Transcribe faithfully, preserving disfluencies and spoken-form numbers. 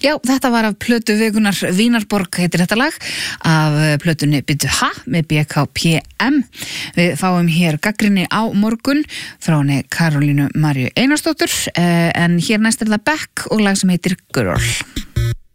Já, þetta var af plötu vikunar Vínarborg heitir þetta lag af plötunni Bíddu ha með B K P M. Við fáum hér gagnrýni á morgun frá henni Karolínu Maríu Einarsdóttur en hér næst er það Beck og lag sem heitir Girl.